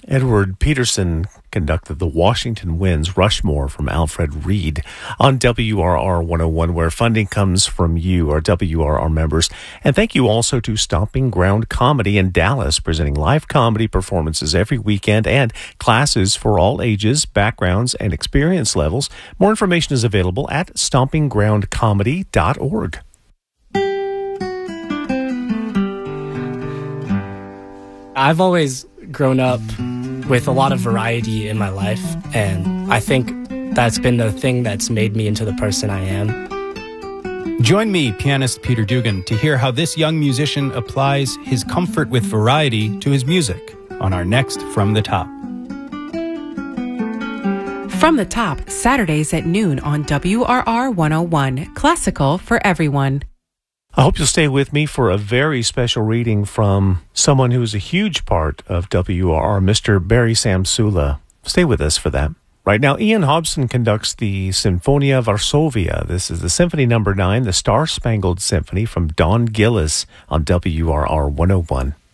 Edward Peterson conducted the Washington Winds Rushmore from Alfred Reed on WRR 101, where funding comes from you, our WRR members. And thank you also to Stomping Ground Comedy in Dallas, presenting live comedy performances every weekend and classes for all ages, backgrounds, and experience levels. More information is available at stompinggroundcomedy.org. I've always grown up with a lot of variety in my life, and I think that's been the thing that's made me into the person I am. Join me, pianist Peter Dugan, to hear how this young musician applies his comfort with variety to his music on our next From the Top. From the Top, Saturdays at noon on WRR 101, classical for everyone. I hope you'll stay with me for a very special reading from someone who is a huge part of WRR, Mr. Barry Samsula. Stay with us for that. Right now, Ian Hobson conducts the Sinfonia Varsovia. This is the Symphony No. 9, the Star-Spangled Symphony from Don Gillis on WRR 101.